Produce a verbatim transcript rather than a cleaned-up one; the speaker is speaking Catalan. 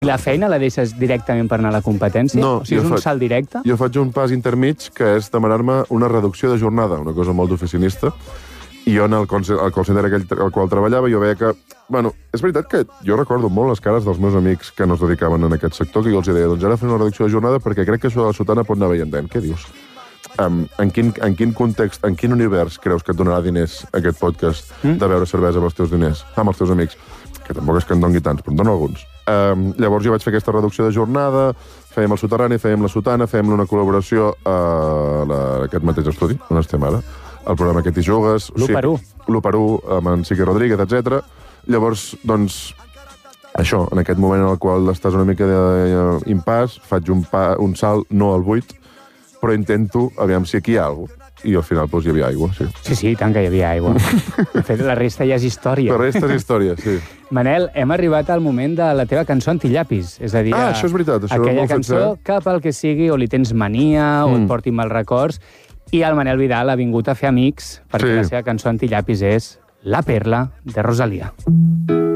La feina la deixes directament per anar a la competència? No, o sigui, és un faig, salt directe? Jo faig un pas intermig, que és demanar-me una reducció de jornada, una cosa molt d'oficinista. I jo, en el call center aquell al qual treballava, jo veia que... Bueno, és veritat que jo recordo molt les cares dels meus amics que no es dedicaven en aquest sector, que jo els deia, doncs ara fer una reducció de jornada perquè crec que això de la sotana pot anar veient. Què dius? Um, en, quin, en quin context, en quin univers creus que et donarà diners aquest podcast mm? de beure cervesa amb els teus diners, amb els teus amics? Que tampoc és que en doni tants, però en dono alguns. Um, llavors jo vaig fer aquesta reducció de jornada, fèiem el soterrani, fèiem la sotana, fèiem una col·laboració a, la, a aquest mateix estudi, on estem ara, el programa Aquest i Jugues... l'u per u. l'u per u, amb en Siqui Rodríguez, etcètera. Llavors, doncs, això, en aquest moment en el qual estàs una mica d'impàs, faig un, pa, un salt, no al buit, però intento, aviam si aquí hi ha alguna cosa. I al final, doncs, hi havia aigua, sí. Sí, sí, tant que hi havia aigua. De fet, la resta ja és història. La resta és història, sí. Manel, hem arribat al moment de la teva cançó Antillapis. És a dir, ah, això és veritat, això aquella molt cançó fet, eh? que pel que sigui o li tens mania mm. o et porti mal records. I el Manel Vidal ha vingut a fer amics perquè sí. La seva cançó Antillapis és La Perla de Rosalía.